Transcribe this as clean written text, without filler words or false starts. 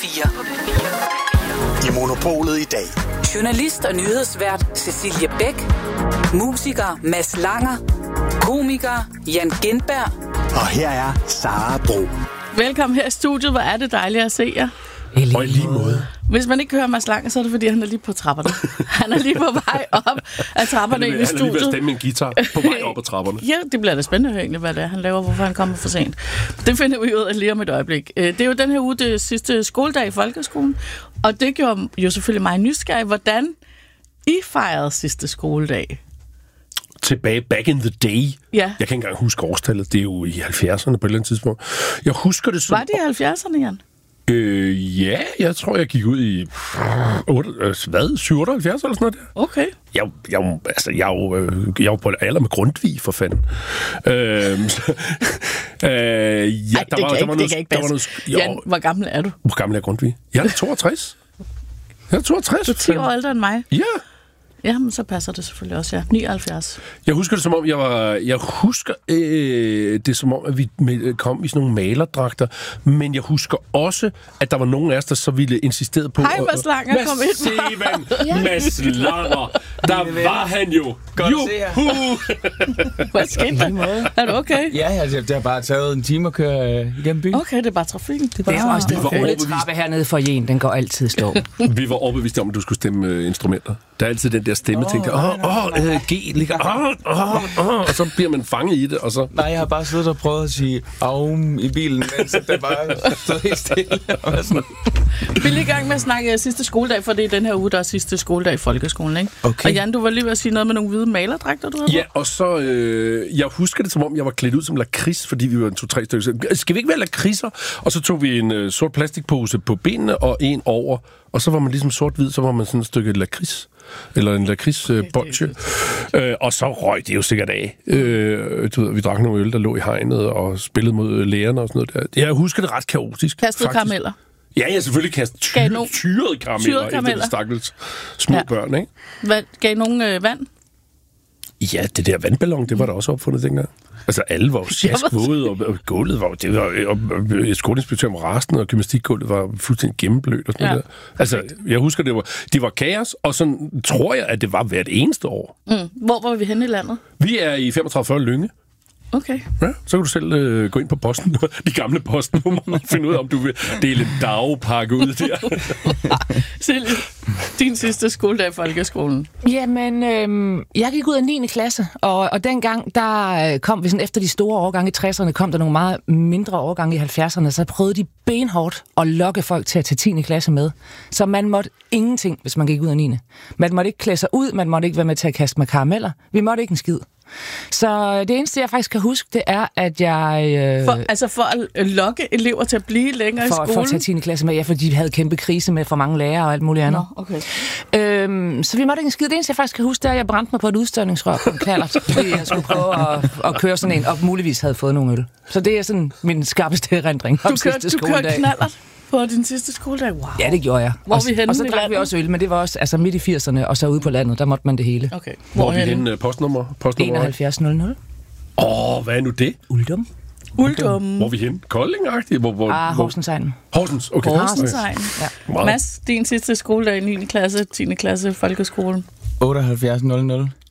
4. I Monopolet i dag. Journalist og nyhedsvært Cecilie Bæk. Musiker Mads Langer. Komiker Jan Gintberg. Og her er Sara Bro. Velkommen her i studiet. Hvor er det dejligt at se jer. Og i lige måde. Hvis man ikke hører Mads Langer, så er det fordi, han er lige på trapperne. Han er lige på vej op af trapperne ind i studiet. Han er lige ved at stemme en guitar på vej op ad trapperne. Ja, det bliver da spændende at høre egentlig, hvad det er, han laver, hvorfor han kommer for sent. Det finder vi ud af lige om et øjeblik. Det er jo den her uge, det sidste skoledag i folkeskolen, og det gjorde jo selvfølgelig mig nysgerrig, hvordan I fejrede sidste skoledag. Tilbage back in the day. Ja. Jeg kan ikke engang huske årstallet. Det er jo i 70'erne på et eller andet tidspunkt. Jeg husker det som... Var det i 70'erne, Jan? Ja, jeg tror, jeg gik ud i 78 eller sådan noget der. Okay. Jeg er jo på alder med Grundtvig, for fanden. Ja, det kan ikke passe. Jan, hvor gammel er du? Hvor gammel er Grundtvig? Jeg er 62. Jeg er 62. Du er 10 år ældre end mig. Ja. Ja, men så passer det selvfølgelig også, ja. 79. Jeg husker det som om, jeg husker det som om, at vi kom i sådan nogle malerdragter, men jeg husker også, at der var nogen af os, der så ville insistere på... Hej, Mads Langer, kom ind. Mads Langer, der var han jo. Juhu! Hvad skete der? Er du okay? Ja, det har bare taget en time at køre igennem byen. Okay, det er bare trafikken. Det er også den gode trappe hernede for Jen, den går altid stå. Vi var overbevist om, at du skulle stemme instrumenter. Der er altid den der stemme, tænker, G ligger, og så bliver man fanget i det, og så... Nej, jeg har bare siddet og prøvet at sige aum i bilen, mens det bare stod helt stille. Vi er lige i gang med at snakke sidste skoledag, for det er den her uge, der er sidste skoledag i folkeskolen, ikke? Okay. Og Jan, du var lige ved at sige noget med nogle hvide malerdragter, du havde. Ja, og så... jeg husker det, som om jeg var klædt ud som lakrids, fordi vi var 2-3 stykker. Skal vi ikke være lakridser? Og så tog vi en sort plastikpose på benene og en over, og så var man ligesom sort-hvid, så var man sådan et stykke lakrids. Eller en lakridsbolsje. Og så røg det jo sikkert af. Vi drak nogle øl, der lå i hegnet, og spillede mod lærerne og sådan noget der. Jeg husker det ret kaotisk. Kastede karameller. Ja, jeg selvfølgelig kastede tyrede karameller efter de stakkels små børn, ikke? Gav nogen vand? Ja, det der vandballon, det var der også opfundet dengang. Altså, alle var jo sjaskvåde, og gulvet var og skoleinspektøren var rasende, og gymnastikgulvet var fuldstændig gennemblødt og sådan noget der. Altså, jeg husker, det var kaos, og sådan tror jeg, at det var hvert eneste år. Hvor var vi henne i landet? Vi er i 35-40 Lynge. Okay. Ja, så kan du selv gå ind på posten, de gamle postnumre, og finde ud af, om du vil dele en dagpakke ud der. Silje, din sidste skoledag i folkeskolen. Jamen, jeg gik ud af 9. klasse, og dengang, der kom vi sådan efter de store årgange i 60'erne, kom der nogle meget mindre årgange i 70'erne, så prøvede de benhårdt at lokke folk til at tage 10. klasse med. Så man måtte ingenting, hvis man gik ud af 9. Man måtte ikke klæde sig ud, man måtte ikke være med til at kaste med karameller. Vi måtte ikke en skid. Så det eneste, jeg faktisk kan huske, det er, at jeg... For at lokke elever til at blive længere i skolen? For at tage 10. klasse med, fordi de havde kæmpe krise med for mange lærere og alt muligt andet. Okay. Så vi måtte ikke en skid. Det eneste, jeg faktisk kan huske, det er, at jeg brændte mig på et udstødningsrør på en knallert, fordi jeg skulle prøve at køre sådan en, og muligvis havde fået nogle øl. Så det er sådan min skarpeste erindring om sidste skoledag. Du kørte knallert på din sidste skoledag? Wow. Ja, det gjorde jeg. Hvor vi henne? Og så drak vi også øl, men det var også midt i 80'erne, og så ude på landet, der måtte man det hele. Okay. Hvor er vi henne? Postnummer? 7100. Hvad er nu det? Uldum. Hvor er vi henne? Kolding-agtigt? Horsensegnen. Horsens, okay. Horsensegnen. Ja. Mads, din sidste skoledag i 9. klasse, 10. klasse, folkeskolen. 7800.